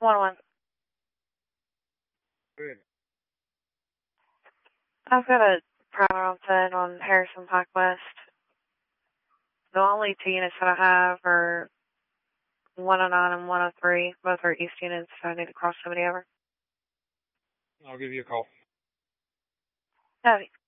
1-1. Good. I've got a private on set on Harrison Pike West. The only two units that I have are 109 and 103. Both are east units, so I need to cross somebody over. I'll give you a call. Copy.